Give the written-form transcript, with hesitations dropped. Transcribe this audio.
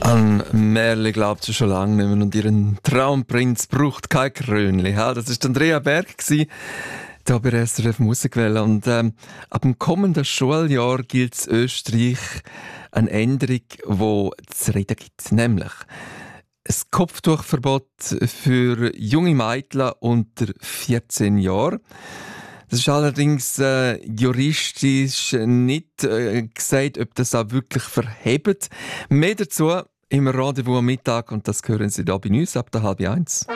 An Merle glaubt sie schon lange nicht mehr und ihren Traumprinz braucht kein Krönli. Ja, das war Andrea Berg, hier bei SRF Musikwelle. Und ab dem kommenden Schuljahr gilt in Österreich eine Änderung, die zu reden gibt. Nämlich ein Kopftuchverbot für junge Mädchen unter 14 Jahren. Das ist allerdings juristisch nicht gesagt, ob das auch wirklich verhebt. Mehr dazu im Rendezvous am Mittag und das hören Sie da bei uns ab der 12:30.